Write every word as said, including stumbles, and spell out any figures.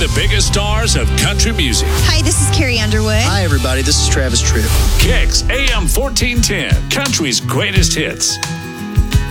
the biggest stars of country music. Hi, this is Carrie Underwood. Hi, everybody. This is Travis Tritt. Kicks A M fourteen ten, country's greatest hits.